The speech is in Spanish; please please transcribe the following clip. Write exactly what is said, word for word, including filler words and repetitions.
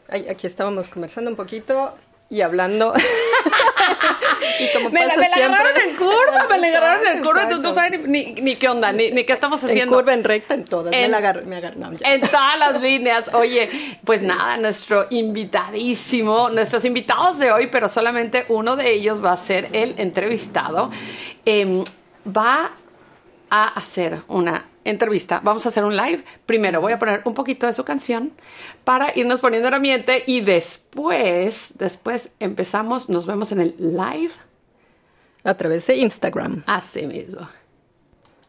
Ay, aquí estábamos conversando un poquito y hablando. Y como me, la, me la agarraron en curva, me la agarraron en curva, tú no sabes ni, ni, ni qué onda, ni, ni qué estamos haciendo. En curva, en recta, en todas, en, me la agarré, me agarré, no, en todas las líneas. Oye, pues nada, nuestro invitadísimo, nuestros invitados de hoy, pero solamente uno de ellos va a ser el entrevistado, eh, va a hacer una entrevista. Vamos a hacer un live. Primero voy a poner un poquito de su canción para irnos poniendo en ambiente y después, después empezamos, nos vemos en el live. A través de Instagram. Así mismo.